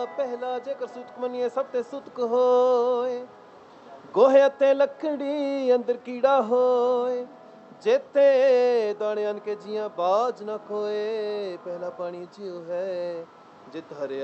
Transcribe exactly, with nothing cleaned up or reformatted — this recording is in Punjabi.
ਪਹਿਲਾ ਜੇਕਰ ਸੂਤਕ ਮੰਨੀਏ ਸਭ ਤੇ ਸੂਤਕ ਹੋਏ, ਗੋਹੇ ਅਤੇ ਲੱਕੜੀ ਅੰਦਰ ਕੀੜਾ ਹੋਏ, जेते दाने अन के जियां बाज न खोए, पहला पानी जियो है जित हरे